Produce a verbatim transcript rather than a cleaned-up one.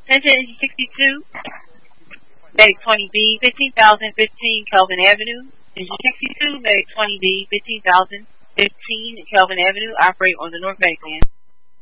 Attention, engine sixty-two, Medic twenty B, fifteen thousand fifteen Kelvin Avenue. Engine sixty-two, Medic twenty B, fifteen thousand fifteen Kelvin Avenue. Operate on the North Medic land.